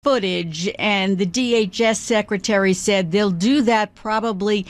footage, and the DHS secretary said they'll do that probably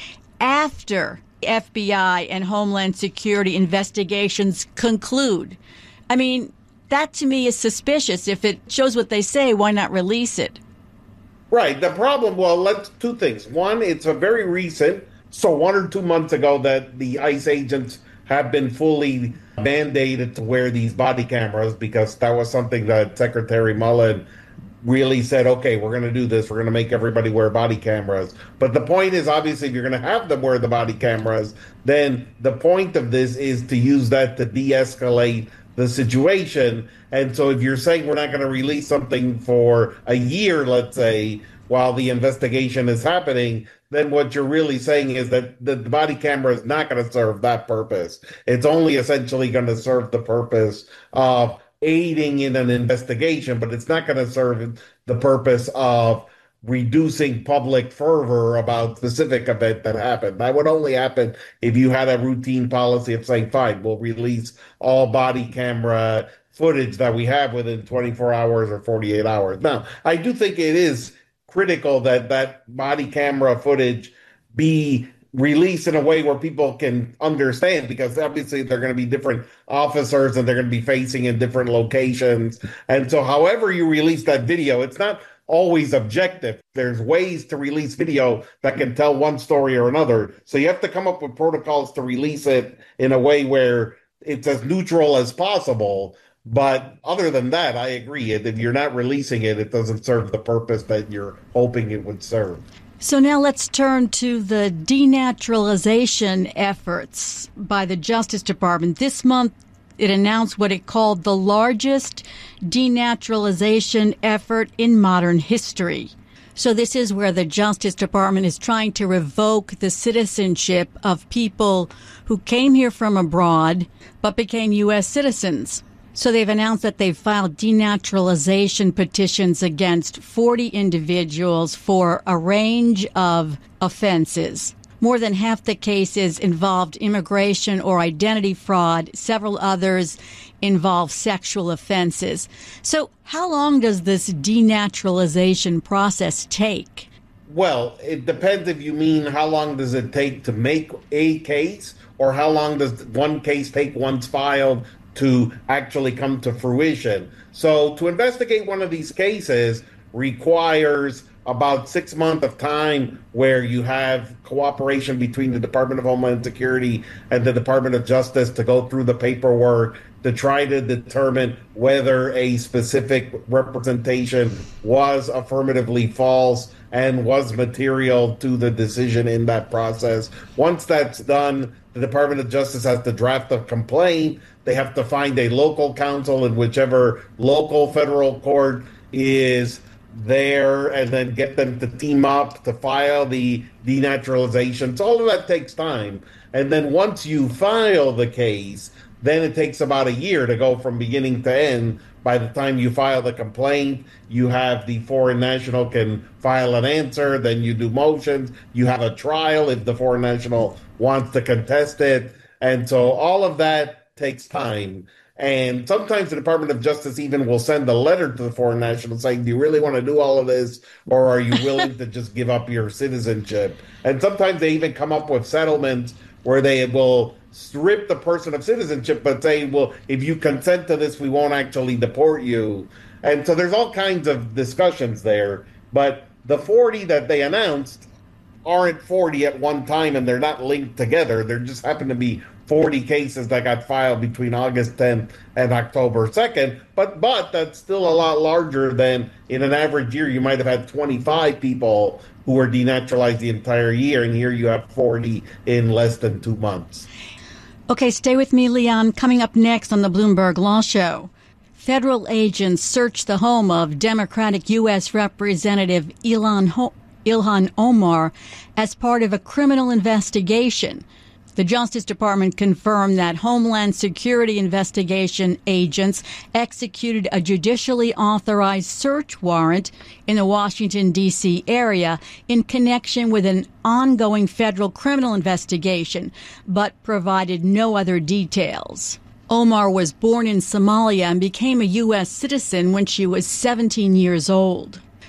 after FBI and Homeland Security investigations conclude. I mean, that to me is suspicious. If it shows what they say, why not release it? Right. The problem, two things. One, it's a very recent, so 1 or 2 months ago that the ICE agents have been fully mandated to wear these body cameras, because that was something that Secretary Mullen really said, okay, we're going to do this. We're going to make everybody wear body cameras. But the point is, obviously, if you're going to have them wear the body cameras, then the point of this is to use that to de-escalate the situation. And so if you're saying we're not going to release something for a year, let's say, while the investigation is happening, then what you're really saying is that the body camera is not going to serve that purpose. It's only essentially going to serve the purpose of aiding in an investigation, but it's not going to serve the purpose of reducing public fervor about specific event that happened. That would only happen if you had a routine policy of saying, fine, we'll release all body camera footage that we have within 24 hours or 48 hours. Now, I do think it is critical that that body camera footage be released in a way where people can understand, because obviously they're going to be different officers and they're going to be facing in different locations. And so however you release that video, it's not always objective. There's ways to release video that can tell one story or another. So you have to come up with protocols to release it in a way where it's as neutral as possible. But other than that, I agree. If you're not releasing it, it doesn't serve the purpose that you're hoping it would serve. So now let's turn to the denaturalization efforts by the Justice Department. This month, it announced what it called the largest denaturalization effort in modern history. So this is where the Justice Department is trying to revoke the citizenship of people who came here from abroad but became U.S. citizens. So they've announced that they've filed denaturalization petitions against 40 individuals for a range of offenses. More than half the cases involved immigration or identity fraud. Several others involve sexual offenses. So how long does this denaturalization process take? Well, it depends if you mean how long does it take to make a case, or how long does one case take once filed to actually come to fruition. So to investigate one of these cases requires about 6 months of time, where you have cooperation between the Department of Homeland Security and the Department of Justice to go through the paperwork to try to determine whether a specific representation was affirmatively false and was material to the decision in that process. Once that's done, the Department of Justice has to draft a complaint. They have to find a local counsel in whichever local federal court is there, and then get them to team up to file the denaturalization. So all of that takes time. And then once you file the case, then it takes about a year to go from beginning to end. By the time you file the complaint, you have the foreign national can file an answer, then you do motions, you have a trial if the foreign national wants to contest it. And so all of that takes time. And sometimes the Department of Justice even will send a letter to the foreign national saying, do you really want to do all of this, or are you willing to just give up your citizenship? And sometimes they even come up with settlements where they will strip the person of citizenship, but say, well, if you consent to this, we won't actually deport you. And so there's all kinds of discussions there. But the 40 that they announced aren't 40 at one time, and they're not linked together. There just happen to be 40 cases that got filed between August 10th and October 2nd. But that's still a lot larger than in an average year. You might have had 25 people who were denaturalized the entire year, and here you have 40 in less than 2 months. Okay, stay with me, Leon. Coming up next on the Bloomberg Law Show, federal agents searched the home of Democratic U.S. Representative Ilhan Omar as part of a criminal investigation. The Justice Department confirmed that Homeland Security investigation agents executed a judicially authorized search warrant in the Washington, D.C. area in connection with an ongoing federal criminal investigation, but provided no other details. Omar was born in Somalia and became a U.S. citizen when she was 17 years old.